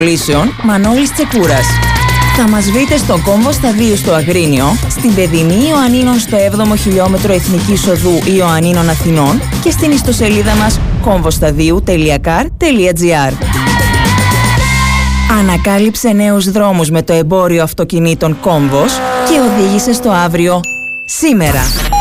Λύσεων Μανώλης Τσεκούρας. Θα μας βρείτε στο Κόμβο Σταδίου στο Αγρίνιο, στην Παιδινή Ιωαννίνων στο 7ο χιλιόμετρο Εθνικής Οδού Ιωαννίνων Αθηνών και στην ιστοσελίδα μας komvostadiu.car.gr. Ανακάλυψε νέους δρόμους με το εμπόριο αυτοκινήτων Κόμβος και οδήγησε στο αύριο σήμερα.